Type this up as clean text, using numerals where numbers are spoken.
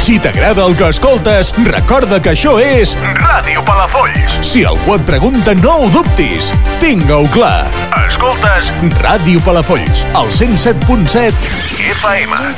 Si t'agrada el que escoltes, recorda que això és Ràdio Palafolls. Si algú et pregunta, no ho dubtis. Tinga-ho clar. Escoltes Ràdio Palafolls, al 107.7 FM.